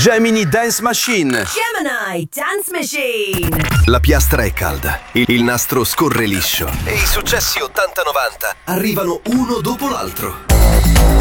Gemini Dance Machine. Gemini Dance Machine. La piastra è calda, il nastro scorre liscio e i successi 80-90 arrivano uno dopo l'altro.